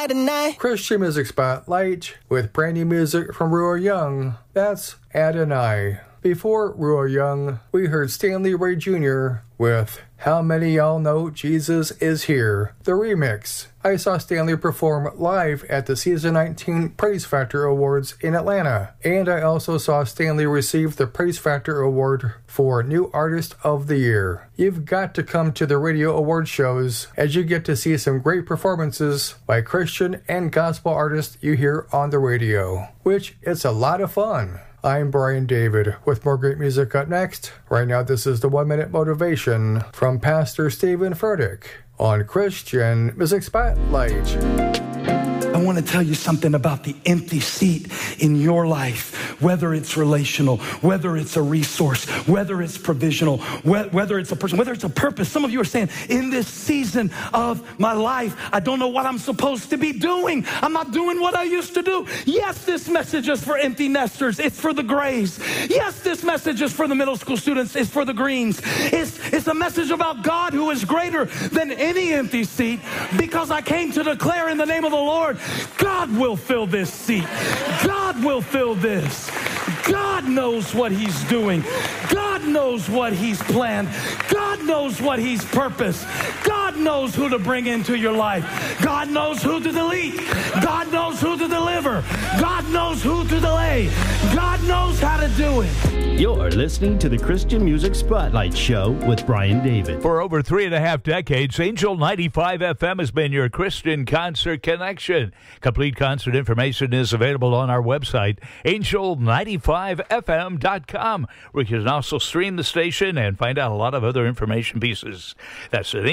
Adonai. Christian Music Spotlight with brand new music from Ruel Young. That's Adonai. Before Ruel Young, we heard Stanley Ray Jr. with How Many Y'all Know Jesus Is Here, the remix. I saw Stanley perform live at the Season 19 Praise Factor Awards in Atlanta, and I also saw Stanley receive the Praise Factor Award for New Artist of the Year. You've got to come to the radio award shows as you get to see some great performances by Christian and gospel artists you hear on the radio, which it's a lot of fun. I'm Brian David with more great music up next. Right now, this is the 1 Minute Motivation from Pastor Stephen Furtick on Christian Music Spotlight. I want to tell you something about the empty seat in your life, whether it's relational, whether it's a resource, whether it's provisional, whether it's a person, whether it's a purpose. Some of you are saying, in this season of my life, I don't know what I'm supposed to be doing. I'm not doing what I used to do. Yes, this message is for empty nesters. It's for the grays. Yes, this message is for the middle school students. It's for the greens. It's a message about God who is greater than any empty seat, because I came to declare in the name of the Lord, God will fill this seat. God will fill this. God knows what he's doing. God knows what he's planned. God knows what he's purposed. God knows who to bring into your life. God knows who to delete. God knows who to deliver. God knows who to delay. God knows how to do it. You're listening to the Christian Music Spotlight Show with Brian David. For over 3.5 decades, Angel 95 FM has been your Christian concert connection. Complete concert information is available on our website, angel95fm.com, where you can also stream the station and find out a lot of other information pieces. That's at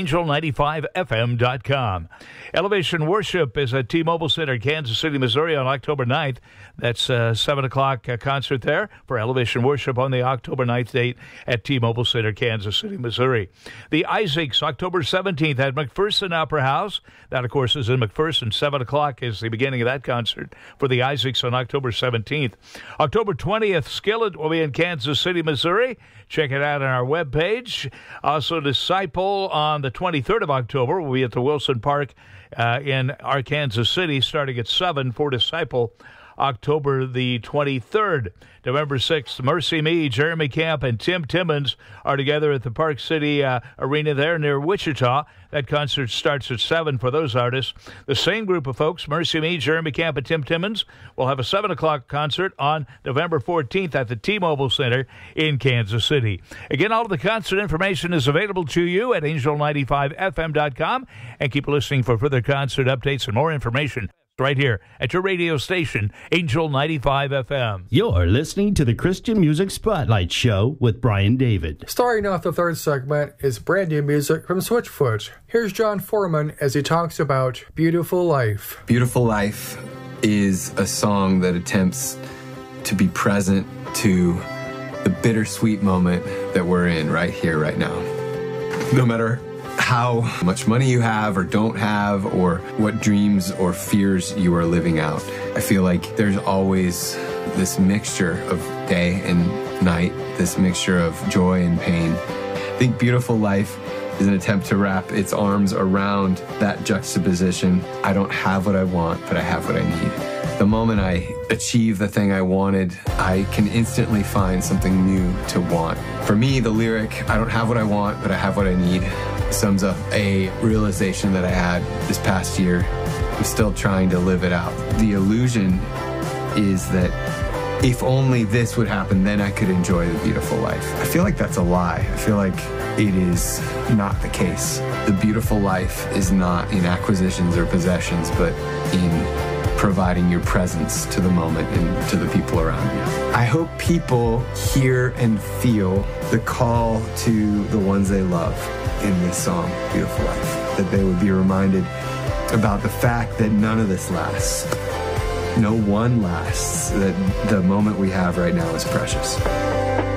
angel95fm.com. Elevation Worship is at T-Mobile Center, Kansas City, Missouri on October 9th. That's a 7 o'clock concert there for Elevation Worship on the October 9th date at T-Mobile Center, Kansas City, Missouri. The Isaacs, October 17th at McPherson Opera House. That, of course, is in McPherson. 7 o'clock is the beginning of that concert for the Isaacs on October 17th. October 20th, Skillet will be in Kansas City, Missouri. Check it out on our webpage. Also, Disciple on the 23rd of October will be at the Wilson Park in Kansas City, starting at 7 for Disciple. October the 23rd. November 6th, Mercy Me, Jeremy Camp, and Tim Timmons are together at the Park City Arena there near Wichita. That concert starts at 7 for those artists. The same group of folks, Mercy Me, Jeremy Camp, and Tim Timmons, will have a 7 o'clock concert on November 14th at the T-Mobile Center in Kansas City. Again, all of the concert information is available to you at angel95fm.com, and keep listening for further concert updates and more information right here at your radio station, Angel 95 FM. You're listening to the Christian Music Spotlight Show with Brian David. Starting off the third segment is brand new music from Switchfoot. Here's John Foreman as he talks about Beautiful Life. Beautiful Life is a song that attempts to be present to the bittersweet moment that we're in right here, right now. No matter how much money you have or don't have, or what dreams or fears you are living out, I feel like there's always this mixture of day and night, this mixture of joy and pain. I think Beautiful Life is an attempt to wrap its arms around that juxtaposition. I don't have what I want, but I have what I need. The moment I achieve the thing I wanted, I can instantly find something new to want. For me, the lyric, I don't have what I want, but I have what I need, sums up a realization that I had this past year. I'm still trying to live it out. The illusion is that if only this would happen, then I could enjoy the beautiful life. I feel like that's a lie. I feel like it is not the case. The beautiful life is not in acquisitions or possessions, but in providing your presence to the moment and to the people around you. I hope people hear and feel the call to the ones they love in this song, Beautiful Life, that they would be reminded about the fact that none of this lasts. No one lasts, that the moment we have right now is precious.